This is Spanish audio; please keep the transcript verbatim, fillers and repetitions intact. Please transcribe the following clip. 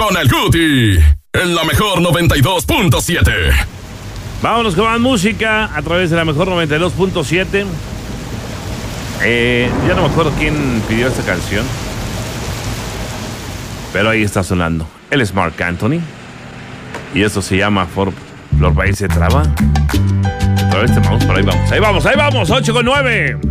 Con el Guti, en la mejor noventa y dos punto siete. Vámonos con más música a través de la mejor noventa y dos punto siete. Eh, ya no me acuerdo quién pidió esta canción, pero ahí está sonando. Él es Marc Anthony y esto se llama For Flor País se Traba. Otra vez te vamos, por ahí vamos, ahí vamos, ahí vamos, ocho con nueve.